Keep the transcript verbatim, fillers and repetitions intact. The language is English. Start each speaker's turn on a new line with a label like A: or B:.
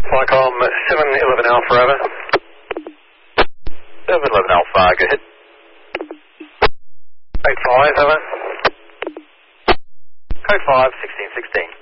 A: Flycom seven eleven Alpha, over.
B: seven eleven Alpha, go ahead.
A: eight five, over.
B: Code five, sixteen sixteen.